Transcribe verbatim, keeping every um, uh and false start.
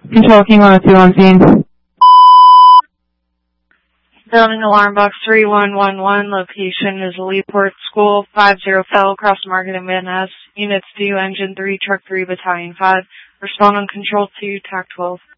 Control King one oh two on scene. Building alarm box three one one one. Location is Leaport School, five zero Fell, Cross Market in Van Ness. Units due, Engine three, Truck three, Battalion five. Respond on Control two, T A C twelve.